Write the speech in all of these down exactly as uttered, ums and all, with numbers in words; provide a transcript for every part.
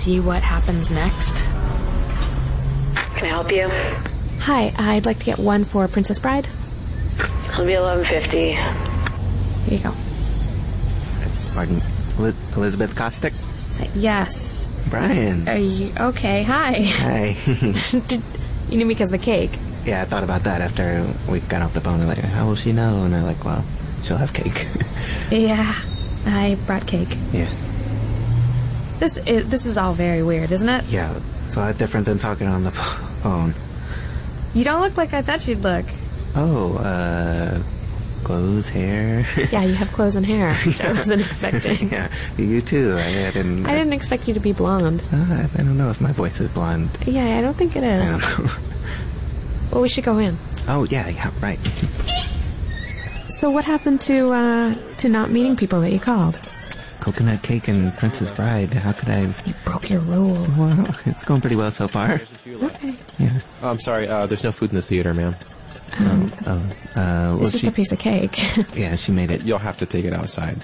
see what happens next. Can I help you? Hi, I'd like to get one for Princess Bride. It'll be eleven fifty. Here you go. Pardon, Eli- Elizabeth Kostick? Uh, yes. Brian. Are you okay? Hi. Hi. Did, you knew me because of the cake. Yeah, I thought about that after we got off the phone. Like, how will she know? And they're like, well, she'll have cake. Yeah, I brought cake. Yeah. This is, this is all very weird, isn't it? Yeah, it's a lot different than talking on the phone. You don't look like I thought you'd look. Oh, uh, clothes, hair. Yeah, you have clothes and hair, which I wasn't expecting. Yeah, you too. I, I didn't. I didn't expect you to be blonde. Uh, I, I don't know if my voice is blonde. Yeah, I don't think it is. I don't know. Well, we should go in. Oh, yeah, yeah, right. So what happened to, uh, to not meeting people that you called? Coconut cake and Princess Bride. How could I... You broke your rule. Well, it's going pretty well so far. Okay. Yeah. Oh, I'm sorry, uh, there's no food in the theater, ma'am. Um, Oh, uh, well, it's just she, a piece of cake. Yeah, she made it. You'll have to take it outside.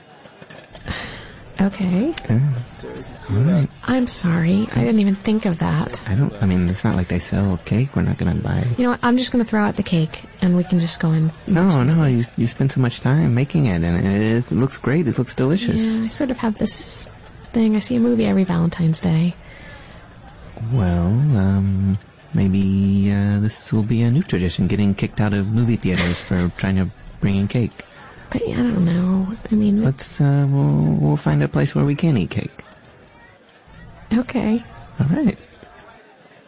Okay. Uh, all right. I'm sorry. I didn't even think of that. I don't, I mean, it's not like they sell cake. We're not going to buy... You know what? I'm just going to throw out the cake, and we can just go in. No, no, you you spend so much time making it, and it, is, it looks great. It looks delicious. Yeah, I sort of have this thing. I see a movie every Valentine's Day. Well, um, maybe uh, this will be a new tradition, getting kicked out of movie theaters for trying to bring in cake. But I don't know. I mean... Let's, uh, we'll, we'll find a place where we can eat cake. Okay. All right.